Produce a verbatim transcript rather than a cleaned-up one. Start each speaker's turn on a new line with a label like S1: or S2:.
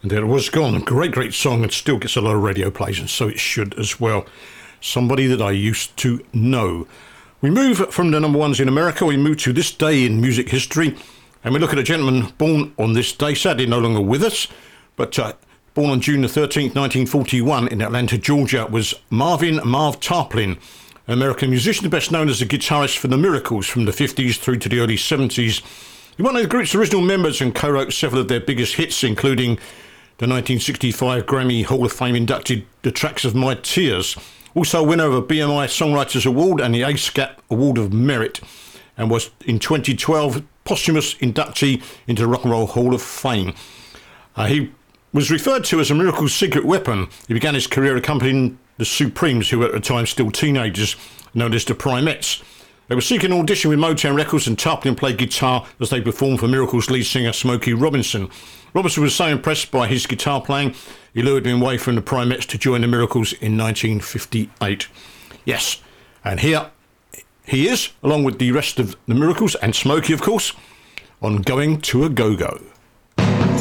S1: And there it was gone. Great, great song, and still gets a lot of radio plays, and so it should as well. Somebody that I used to know. We move from the number ones in America, we move to this day in music history, and we look at a gentleman born on this day, sadly no longer with us, but uh, born on June the thirteenth, nineteen forty-one in Atlanta, Georgia, was Marvin Marv Tarplin, an American musician best known as the guitarist for the Miracles from the fifties through to the early seventies. He was one of the group's original members and co-wrote several of their biggest hits, including the nineteen sixty-five Grammy Hall of Fame inducted The Tracks of My Tears, also winner of a B M I Songwriters Award and the ASCAP Award of Merit, and was in twenty twelve posthumous inductee into the Rock and Roll Hall of Fame. Uh, he was referred to as a Miracle's secret weapon. He began his career accompanying the Supremes, who were at the time still teenagers, known as the Primettes. They were seeking an audition with Motown Records, and Tarplin played guitar as they performed for Miracles lead singer Smokey Robinson. Robinson was so impressed by his guitar playing, he lured him away from the Primettes to join the Miracles in nineteen fifty-eight. Yes, and here he is, along with the rest of the Miracles and Smokey, of course, on Going to a Go-Go.